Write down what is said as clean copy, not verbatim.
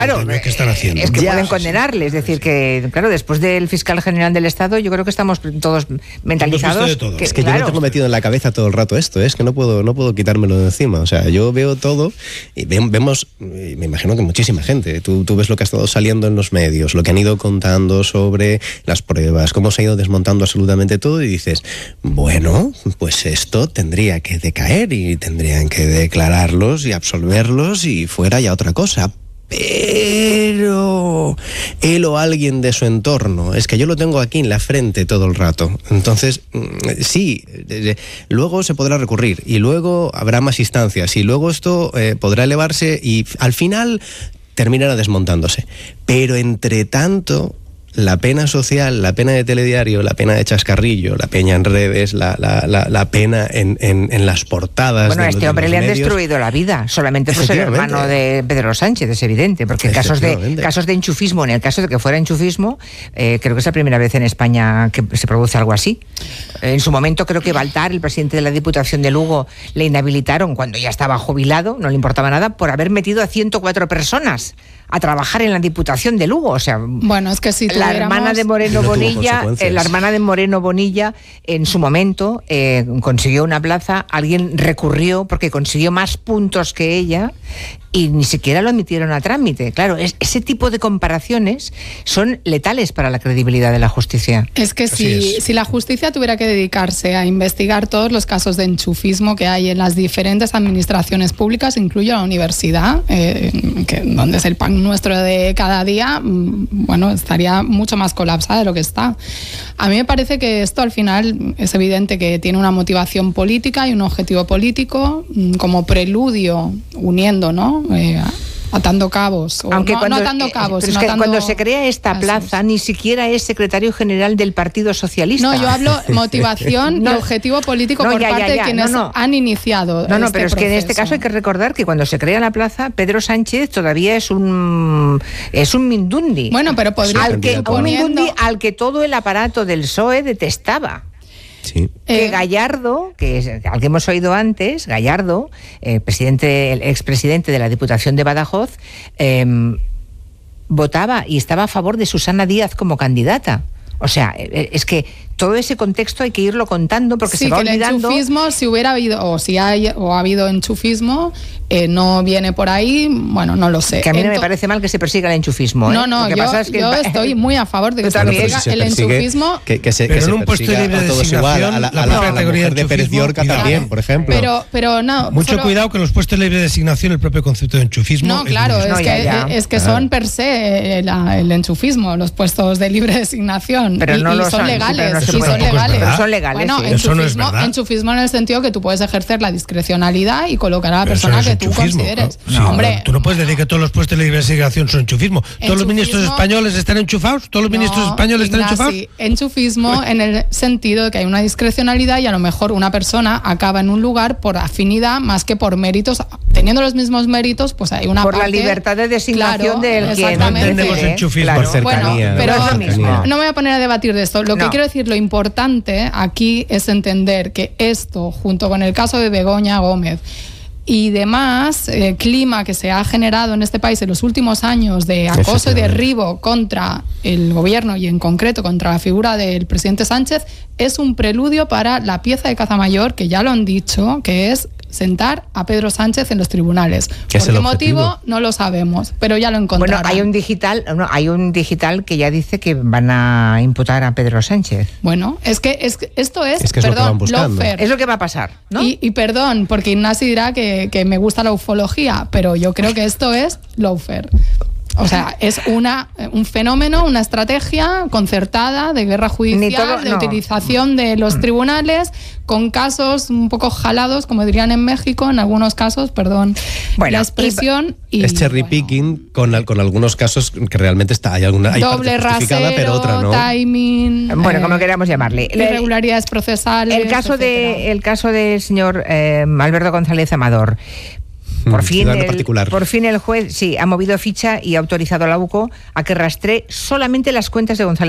Claro, ¿qué están haciendo? Es que pueden condenarle, es decir, que claro, después del fiscal general del Estado, yo creo que estamos todos mentalizados. Es que yo lo tengo metido en la cabeza todo el rato esto, es que no puedo quitármelo de encima. O sea, yo veo todo y vemos, y me imagino que muchísima gente. Tú ves lo que ha estado saliendo en los medios, lo que han ido contando sobre las pruebas, cómo se ha ido desmontando absolutamente todo, y dices, bueno, pues esto tendría que decaer y tendrían que declararlos y absolverlos y fuera ya otra cosa. Pero él o alguien de su entorno, es que yo lo tengo aquí en la frente todo el rato. Entonces, sí, luego se podrá recurrir y luego habrá más instancias y luego esto podrá elevarse y al final terminará desmontándose. Pero entre tanto, la pena social, la pena de telediario, la pena de chascarrillo, la pena en redes, la pena en las portadas. Bueno, a este hombre le han destruido la vida, solamente por ser hermano de Pedro Sánchez, es evidente, porque casos de enchufismo, en el caso de que fuera enchufismo, creo que es la primera vez en España que se produce algo así. En su momento creo que Baltar, el presidente de la Diputación de Lugo, le inhabilitaron cuando ya estaba jubilado, no le importaba nada, por haber metido a 104 personas a trabajar en la Diputación de Lugo. O sea, bueno, es que si la hermana de Moreno Bonilla, en su momento consiguió una plaza, alguien recurrió porque consiguió más puntos que ella y ni siquiera lo admitieron a trámite. Claro, ese tipo de comparaciones son letales para la credibilidad de la justicia. Es que si la justicia tuviera que dedicarse a investigar todos los casos de enchufismo que hay en las diferentes administraciones públicas, incluyo la universidad, donde es el pan nuestro de cada día, bueno, estaría mucho más colapsada de lo que está. A mí me parece que esto al final es evidente que tiene una motivación política y un objetivo político como preludio, uniendo, ¿no? Atando cabos, aunque no atando cabos, pero es que cuando se crea esta plaza ni siquiera es secretario general del Partido Socialista. No, yo hablo motivación y objetivo político por parte de quienes han iniciado. Pero es que en este caso hay que recordar que cuando se crea la plaza, Pedro Sánchez todavía es un mindundi. Bueno, pero podría un mindundi al que todo el aparato del PSOE detestaba. Sí. Que Gallardo, al que hemos oído antes, Gallardo, el expresidente de la Diputación de Badajoz, votaba y estaba a favor de Susana Díaz como candidata. O sea, es que todo ese contexto hay que irlo contando porque se va olvidando. El enchufismo, si hubiera habido ha habido enchufismo, no viene por ahí, bueno, no lo sé. Que a mí no me parece mal que se persiga el enchufismo. No, yo estoy muy a favor de que se persiga el enchufismo. Pero en un puesto libre de designación, la mujer de Pérez Llorca también, por ejemplo. Pero no. Mucho cuidado con los puestos libres de designación, el propio concepto de enchufismo. No, claro, es que son per se el enchufismo, los puestos de libre designación. Pero son legales. Pero son legales. Bueno, eso no es verdad. enchufismo en el sentido que tú puedes ejercer la discrecionalidad y colocar a la persona que tú consideres. Hombre, tú no puedes decir que todos los puestos de libre designación son enchufismo. ¿Todos los ministros españoles están enchufados? ¿Todos los ministros españoles están enchufados? Sí, enchufismo en el sentido de que hay una discrecionalidad y a lo mejor una persona acaba en un lugar por afinidad más que por méritos. Teniendo los mismos méritos, pues hay una por parte, la libertad de designación del que no entendemos enchufismo. Por cercanía. Bueno, pero es lo mismo. No me voy a poner a debatir de esto. Lo que quiero decir, lo importante aquí es entender que esto, junto con el caso de Begoña Gómez y demás, clima que se ha generado en este país en los últimos años de acoso y derribo contra el gobierno y en concreto contra la figura del presidente Sánchez, es un preludio para la pieza de caza mayor, que ya lo han dicho, que es sentar a Pedro Sánchez en los tribunales. ¿Por qué motivo? No lo sabemos, pero ya lo encontrarán. Bueno, hay un digital que ya dice que van a imputar a Pedro Sánchez. Bueno, esto es perdón, es lo que va a pasar, ¿no? Y perdón, porque Ignasi dirá que me gusta la ufología, pero yo creo que esto es lawfare. O sea, es un fenómeno, una estrategia concertada de guerra judicial, de utilización de los tribunales, con casos un poco jalados, como dirían en México, en algunos casos, perdón, la expresión. Es cherry picking con algunos casos que realmente hay doble rasero, pero otra no. Timing, como queramos llamarle. Irregularidades procesales. El caso del señor Alberto González Amador. Por fin el juez ha movido ficha y ha autorizado a la UCO a que rastree solamente las cuentas de González